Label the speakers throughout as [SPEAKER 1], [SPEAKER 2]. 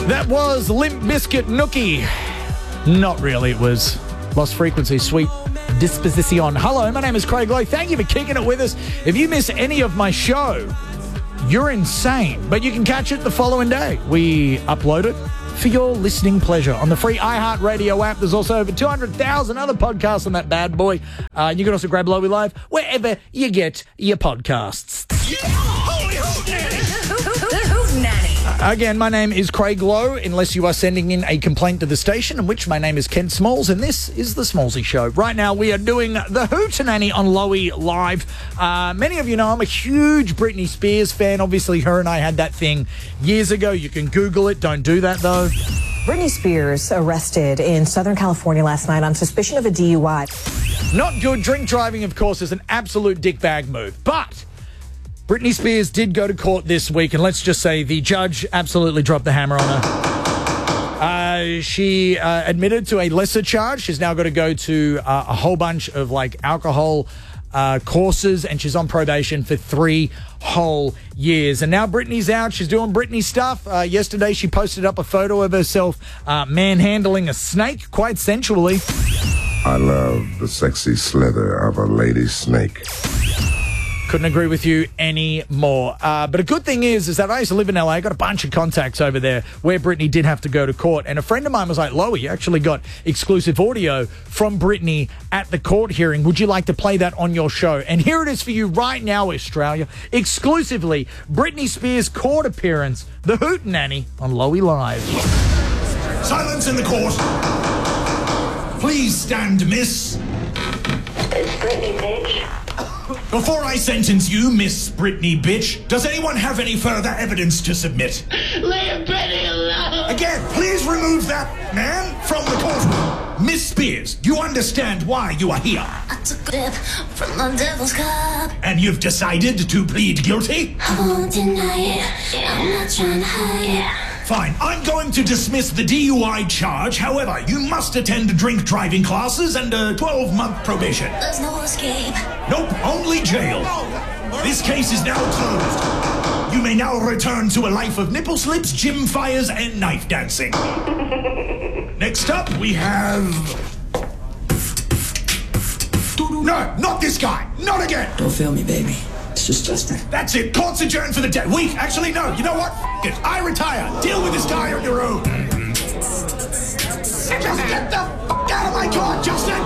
[SPEAKER 1] That was Limp Bizkit Nookie. Not really, it was Lost Frequency, Sweet Disposition. Hello, my name is Craig Lowe. Thank you for kicking it with us. If you miss any of my show, you're insane. But you can catch it the following day. We upload it for your listening pleasure on the free iHeartRadio app. There's also over 200,000 other podcasts on that bad boy. You can also grab Lowy Live wherever you get your podcasts. Again, my name is Craig Lowe, unless you are sending in a complaint to the station, in which my name is Kent Smalls, and this is The Smallsy Show. Right now, we are doing the Hootenanny on Lowy Live. Many of you know I'm a huge Britney Spears fan. Obviously, her and I had that thing years ago. You can Google it. Don't do that, though.
[SPEAKER 2] Britney Spears arrested in Southern California last night on suspicion of a DUI.
[SPEAKER 1] Not good. Drink driving, of course, is an absolute dickbag move, but Britney Spears did go to court this week, and let's just say the judge absolutely dropped the hammer on her. She admitted to a lesser charge. She's now got to go to a whole bunch of alcohol courses, and she's on probation for 3 whole years. And now Britney's out. She's doing Britney stuff. Yesterday, she posted up a photo of herself manhandling a snake quite sensually.
[SPEAKER 3] I love the sexy slither of a lady snake.
[SPEAKER 1] Couldn't agree with you any more. But a good thing is that I used to live in LA. I got a bunch of contacts over there where Britney did have to go to court. And a friend of mine was like, Lowy, you actually got exclusive audio from Britney at the court hearing. Would you like to play that on your show? And here it is for you right now, Australia. Exclusively, Britney Spears' court appearance, the Hootenanny on Lowy Live.
[SPEAKER 4] Silence in the court. Please stand, miss.
[SPEAKER 5] It's Britney, bitch.
[SPEAKER 4] Before I sentence you, Miss Britney bitch, does anyone have any further evidence to submit?
[SPEAKER 5] Leave Britney alone!
[SPEAKER 4] Again, please remove that man from the courtroom. Miss Spears, you understand why you are here.
[SPEAKER 5] I took a dip from the devil's cup.
[SPEAKER 4] And you've decided to plead guilty?
[SPEAKER 5] I won't deny it. I'm not trying to hide it.
[SPEAKER 4] Fine, I'm going to dismiss the DUI charge. However, you must attend drink driving classes and a 12-month probation.
[SPEAKER 5] There's no escape.
[SPEAKER 4] Nope, only jail. This case is now closed. You may now return to a life of nipple slips, gym fires, and knife dancing. Next up, we have... No, not this guy. Not again.
[SPEAKER 6] Don't fail me, baby. It's just Justin.
[SPEAKER 4] That's it. Court's adjourned for the day. Wait, actually, no. You know what? F it. I retire. Deal with this guy on your own. Just get the f out of my car, Justin!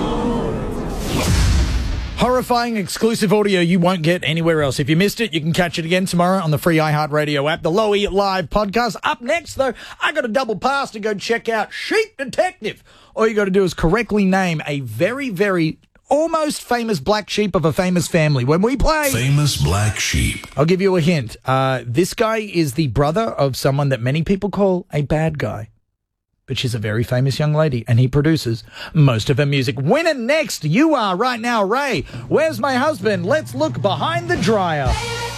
[SPEAKER 1] Horrifying exclusive audio you won't get anywhere else. If you missed it, you can catch it again tomorrow on the free iHeartRadio app, the Lowy Live podcast. Up next, though, I got a double pass to go check out Sheep Detective. All you got to do is correctly name a very, very almost famous black sheep of a famous family. When we play
[SPEAKER 7] Famous Black Sheep,
[SPEAKER 1] I'll give you a hint. This guy is the brother of someone that many people call a bad guy. But she's a very famous young lady, and he produces most of her music. Winner next, you are right now, Ray. Where's my husband? Let's look behind the dryer.